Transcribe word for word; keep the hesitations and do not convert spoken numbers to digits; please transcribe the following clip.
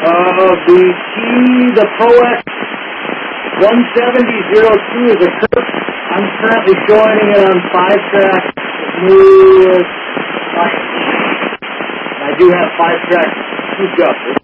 Uh, the key, the Poet one seventy oh two is a Kirk. I'm currently joining it on five track. Smooth. I do have five track hooked up.